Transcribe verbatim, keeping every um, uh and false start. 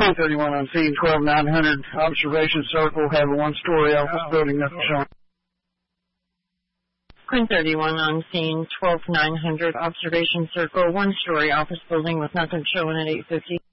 Queen thirty-one on scene, twelve nine hundred, observation circle, have a one-story office building, nothing showing. Queen thirty-one on scene, twelve nine hundred, observation circle, one-story office building with nothing showing at eight fifty.